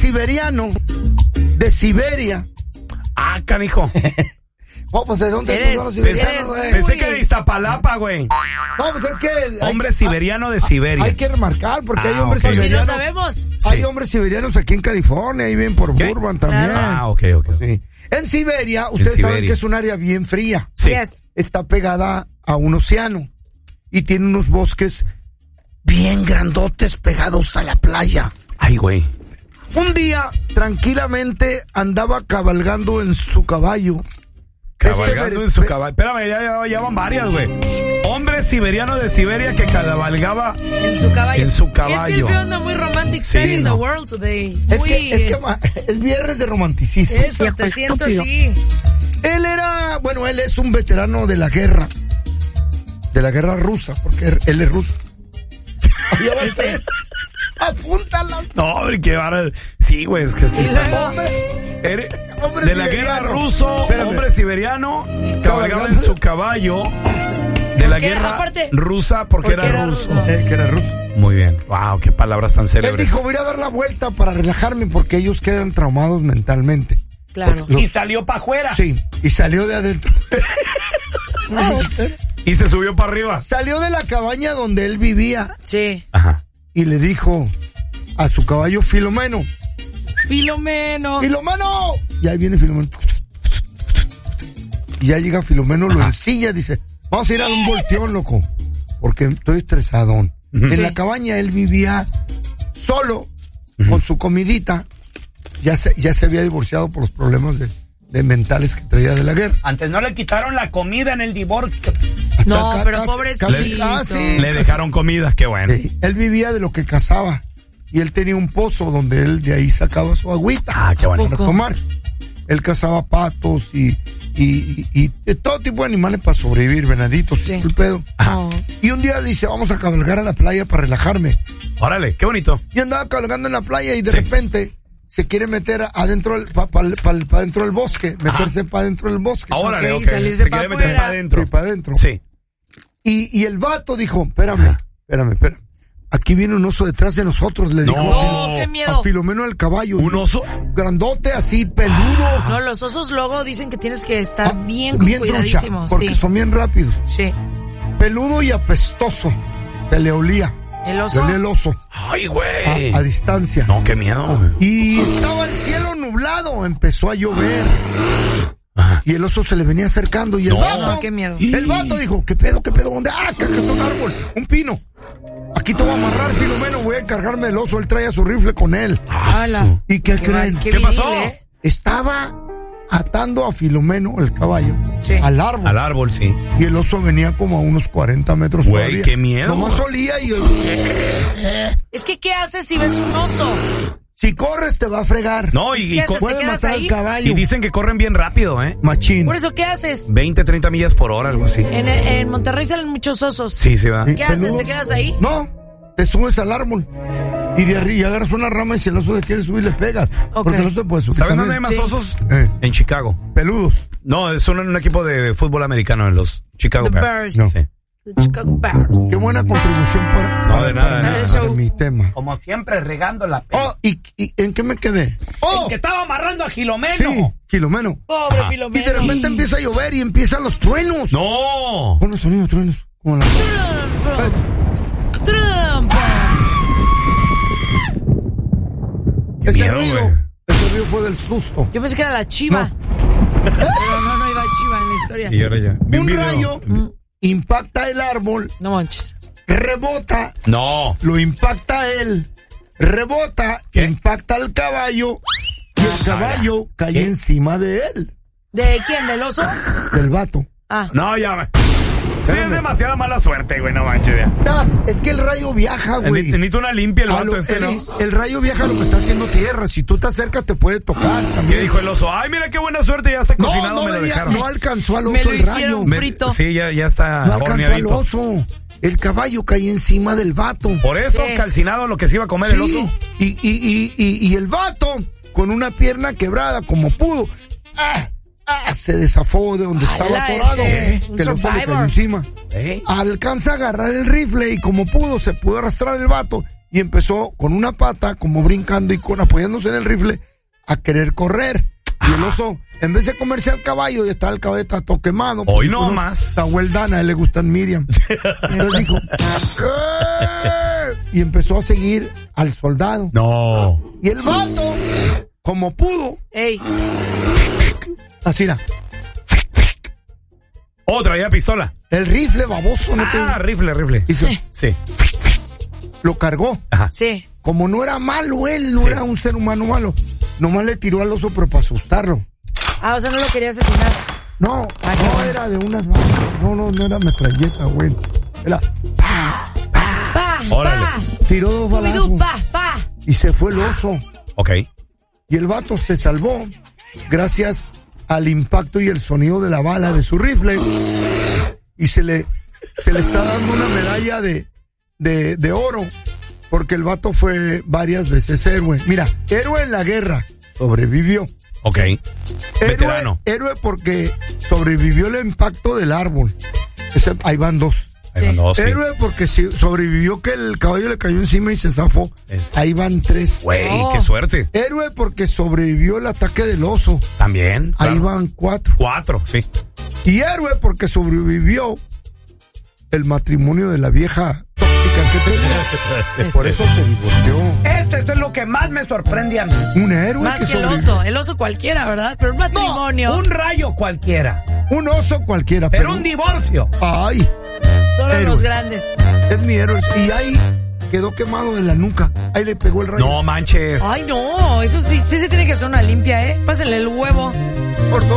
siberiano de Siberia. Ah, canijo. Oh, pues ¿de dónde son los siberianos, güey? Pensé que de Iztapalapa, güey. No, pues es que... Hombre siberiano de Siberia. Hay que remarcar, porque hay hombres okay. siberianos. Si no sabemos. Hay hombres siberianos aquí en California, ahí viven por Burbank también. Ah, ok. Sí. En Siberia, ustedes saben que es un área bien fría. Sí. Yes. Está pegada a un océano y tiene unos bosques bien grandotes pegados a la playa. Ay, güey. Un día, tranquilamente, andaba cabalgando en su caballo. Cabalgando en su caballo. Espérame, ya van varias, güey. Hombre siberiano de Siberia que cabalgaba en su caballo. En su caballo. Es que el video anda muy romantic in the world today. Es que es viernes de romanticismo. Eso, te siento así. Él es un veterano de la guerra. De la guerra rusa, porque él es ruso. Apúntalas. No, hombre, qué vara. Sí, güey, es que sí está. Hombre de la guerra ruso, hombre siberiano, cabalgaba en su caballo. De la guerra rusa, porque era ruso. Que era ruso. Muy bien. Wow, qué palabras tan célebres. Él dijo, voy a dar la vuelta para relajarme porque ellos quedan traumados mentalmente. Claro. Y salió para afuera. Sí, y salió de adentro. Y se subió para arriba. Salió de la cabaña donde él vivía. Sí. Ajá. Y le dijo a su caballo, Filomeno. ¡Filomeno! Y ahí viene Filomeno. Y ya llega Filomeno, lo ensilla, dice, vamos a ir a un volteón, loco, porque estoy estresadón. En la cabaña él vivía solo, con su comidita. Ya se había divorciado por los problemas de mentales que traía de la guerra. Antes no le quitaron la comida en el divorcio. No, pero pobrecito. Le dejaron comida, qué bueno. Él vivía de lo que cazaba. Y él tenía un pozo donde él de ahí sacaba su agüita. Ah, qué bueno. Para tomar. Él cazaba patos y de todo tipo de animales para sobrevivir, venaditos, el pedo. Oh. Y un día dice, vamos a cabalgar a la playa para relajarme. Órale, qué bonito. Y andaba cabalgando en la playa y de repente se quiere meter adentro para dentro del bosque, meterse para adentro del bosque. Órale, ok. Se quiere meter para adentro. Sí, para adentro. Sí. Y el vato dijo, espérame. Aquí viene un oso detrás de nosotros, le dijo qué miedo. a Filomeno del caballo. ¿Un oso? Grandote, así, peludo. No, los osos luego dicen que tienes que estar bien trucha, cuidadísimo. porque son bien rápidos. Sí. Peludo y apestoso. Se le olía. ¿El oso? Se olía el oso. Ay, güey. A distancia. No, qué miedo. Y estaba el cielo nublado, empezó a llover. Y el oso se le venía acercando y el vato, qué miedo. El vato dijo, ¿qué pedo? ¿Dónde? Acá está un árbol, un pino. Aquí te voy a amarrar, Filomeno, voy a encargarme del oso. Él traía su rifle con él. ¿Y qué creen? ¿Qué pasó? Estaba atando a Filomeno, el caballo, al árbol. Al árbol, sí. Y el oso venía como a unos 40 metros. Güey, qué miedo. Nomás olía y... Es que, ¿qué haces si ves un oso? Si corres te va a fregar. No, y puede matar al caballo. Y dicen que corren bien rápido, Machín. Por eso, ¿qué haces? 20, 30 millas por hora, algo así. En Monterrey salen muchos osos. Sí, va. ¿Qué haces? ¿Te quedas ahí? No, te subes al árbol. Y de arriba agarras una rama y si el oso le quiere subir, le pegas. Porque el oso puede subir. ¿Sabes dónde hay más osos? En Chicago. Peludos. No, son un equipo de fútbol americano en los Chicago Bears. No. Sí. The Chicago Bears. Qué buena contribución para mi tema. Como siempre, regando la pena. ¿Y en qué me quedé? En que estaba amarrando a Filomeno. Sí, Filomeno. Pobre Filomeno. Y de repente empieza a llover y empiezan los truenos. ¡No! Pon los sonidos truenos. Como la... Ese ruido fue del susto. Yo pensé que era la chiva. Pero no iba chiva en la historia. Y ahora ya. Un rayo impacta el árbol. No manches. Rebota. No. Lo impacta él. Rebota. Impacta al caballo. Y el caballo cae encima de él. ¿De quién? ¿Del oso? Del vato. No, ya. Sí, es demasiada mala suerte, güey, no manches. Es que el rayo viaja, güey. Necesito una limpia el vato ¿no? El rayo viaja a lo que está haciendo tierra. Si tú te acercas, te puede tocar también. ¿Qué dijo el oso? Ay, mira qué buena suerte, ya está cocinado, me lo dejaron. No alcanzó al oso me lo el rayo. hicieron frito. Sí, ya está. No alcanzó al oso. El caballo cae encima del vato. Por eso, calcinado lo que se iba a comer el oso. Y el vato, con una pierna quebrada como pudo, se desafó de donde estaba atorado. Que el oso le cayó encima. Alcanza a agarrar el rifle y como pudo, se pudo arrastrar el vato y empezó con una pata, como brincando y apoyándose en el rifle, a querer correr. Y el oso, en vez de comerse al caballo, y estaba el caballo todo quemado. Hoy no más. Tahueldana, a él le gustan Miriam. Entonces dijo, y empezó a seguir al soldado. No. Y el vato, como pudo, así era. Traía pistola. El rifle baboso, ¿no? Rifle. Hizo, sí. Lo cargó. Ajá. Sí. Como no era malo él, no era un ser humano malo, nomás le tiró al oso, pero para asustarlo. O sea, no lo quería asesinar. No, no era de unas balas. No era metralleta, güey. Era Órale. Tiró 2 balazos. Y se fue el oso. Ok. Y el vato se salvó gracias al impacto y el sonido de la bala de su rifle. Y se le está dando una medalla de oro, porque el vato fue varias veces héroe. Mira, héroe en la guerra, sobrevivió. Ok. Veterano. Héroe porque sobrevivió el impacto del árbol. Ahí van 2. Héroe porque sobrevivió que el caballo le cayó encima y se zafó. Ahí van 3. Güey, qué suerte. Héroe porque sobrevivió el ataque del oso. También. Claro. Ahí van 4. 4, sí. Y héroe porque sobrevivió el matrimonio de la vieja tóxica que tenía. Por eso se divorció. Esto es lo que más me sorprende a mí. Un héroe más que el oso. El oso cualquiera, ¿verdad? Pero un matrimonio. No, un rayo cualquiera. Un oso cualquiera. Pero un divorcio. Ay. Solo los grandes. Es mi héroe. Y ahí quedó quemado de la nuca. Ahí le pegó el rayo. No manches. Ay, no. Eso sí se tiene que hacer una limpia, ¿eh? Pásenle el huevo. Por